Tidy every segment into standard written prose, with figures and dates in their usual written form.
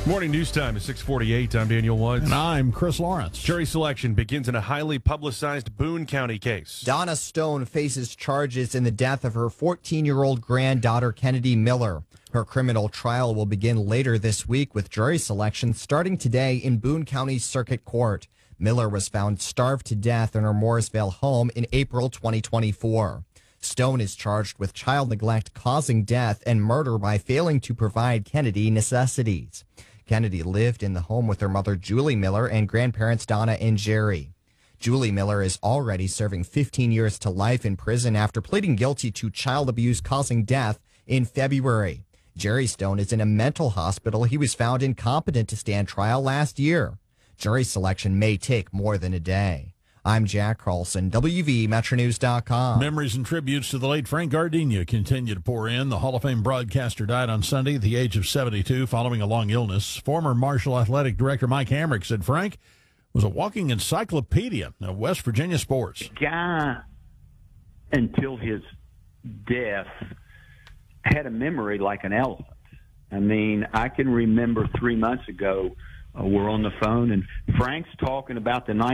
Morning news time is 6:48. I'm Daniel Woods. And I'm Chris Lawrence. Jury selection begins in a highly publicized Boone County case. Donna Stone faces charges in the death of her 14-year-old granddaughter, Kennedy Miller. Her criminal trial will begin later this week with jury selection starting today in Boone County Circuit Court. Miller was found starved to death in her Mooresville home in April 2024. Stone is charged with child neglect causing death and murder by failing to provide Kennedy necessities. Kennedy lived in the home with her mother, Julie Miller, and grandparents Donna and Jerry. Julie Miller is already serving 15 years to life in prison after pleading guilty to child abuse causing death in February. Jerry Stone is in a mental hospital. He was found incompetent to stand trial last year. Jury selection may take more than a day. I'm Jack Carlson, WVMetroNews.com. Memories and tributes to the late Frank Gardenia continue to pour in. The Hall of Fame broadcaster died on Sunday at the age of 72 following a long illness. Former Marshall Athletic Director Mike Hamrick said Frank was a walking encyclopedia of West Virginia sports. Guy, until his death, had a memory like an elephant. I mean, I can remember 3 months ago, we're on the phone, and Frank's talking about the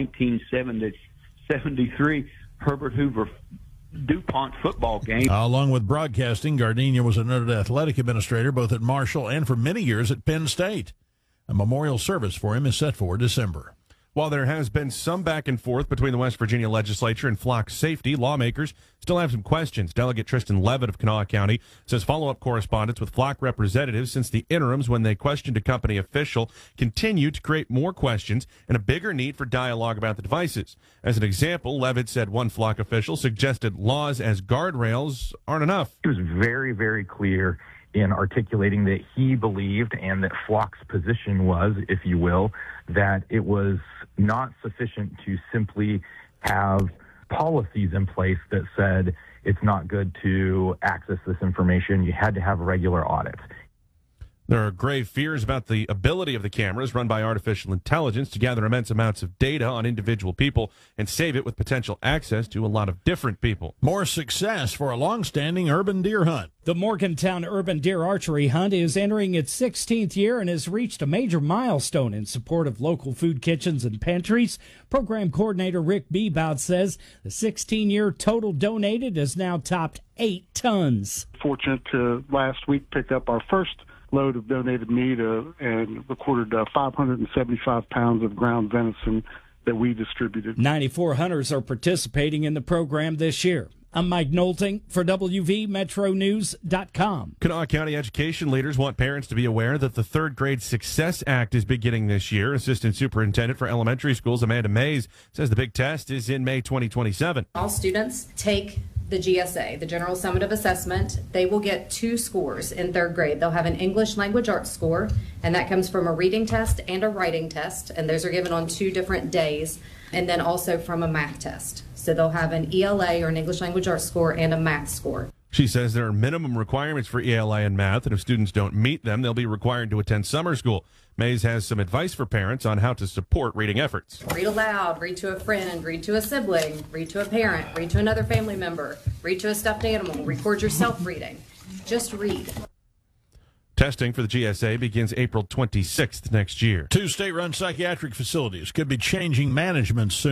1973 Herbert Hoover DuPont football game. Along with broadcasting, Gardenia was a noted athletic administrator both at Marshall and for many years at Penn State. A memorial service for him is set for December. While there has been some back and forth between the West Virginia legislature and flock safety, lawmakers still have some questions. Delegate Tristan Levitt of Kanawha County says follow-up correspondence with flock representatives since the interims when they questioned a company official continue to create more questions and a bigger need for dialogue about the devices. As an example, Levitt said one flock official suggested laws as guardrails aren't enough. He was very, very clear in articulating that he believed, and that Flock's position was, if you will, that it was not sufficient to simply have policies in place that said it's not good to access this information. You had to have regular audits. There are grave fears about the ability of the cameras run by artificial intelligence to gather immense amounts of data on individual people and save it with potential access to a lot of different people. More success for a long-standing urban deer hunt. The Morgantown Urban Deer Archery Hunt is entering its 16th year and has reached a major milestone in support of local food kitchens and pantries. Program coordinator Rick Bebout says the 16-year total donated has now topped 8 tons. Fortunate to last week pick up our first load of donated meat and recorded 575 pounds of ground venison that we distributed. 94 hunters are participating in the program this year. I'm Mike Nolting for WVMetroNews.com. Kanawha County education leaders want parents to be aware that the Third Grade Success Act is beginning this year. Assistant Superintendent for Elementary Schools Amanda Mays says the big test is in May 2027. All students take the GSA, the General Summative Assessment. They will get 2 scores in 3rd grade. They'll have an English Language Arts score, and that comes from a reading test and a writing test, and those are given on 2 different days, and then also from a math test. So they'll have an ELA or an English Language Arts score and a math score. She says there are minimum requirements for ELA and math, and if students don't meet them, they'll be required to attend summer school. Mays has some advice for parents on how to support reading efforts. Read aloud, read to a friend, read to a sibling, read to a parent, read to another family member, read to a stuffed animal, record yourself reading. Just read. Testing for the GSA begins April 26th next year. 2 state-run psychiatric facilities could be changing management soon.